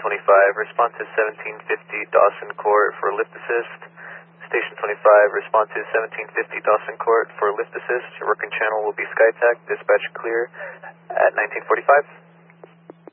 25, respond to 1750 Dawson Court for lift assist. Station 25, respond to 1750 Dawson Court for lift assist. Your working channel will be SkyTac, dispatch clear at 1945.